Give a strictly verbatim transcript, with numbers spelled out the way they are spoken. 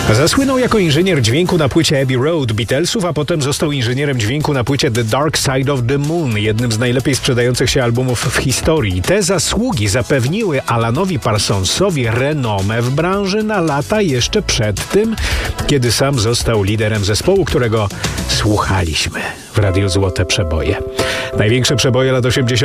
Zasłynął jako inżynier dźwięku na płycie Abbey Road Beatlesów, a potem został inżynierem dźwięku na płycie The Dark Side of the Moon, jednym z najlepiej sprzedających się albumów w historii. Te zasługi zapewniły Alanowi Parsonsowi renomę w branży na lata jeszcze przed tym, kiedy sam został liderem zespołu, którego słuchaliśmy w Radiu Złote Przeboje. Największe przeboje lat osiemdziesiątych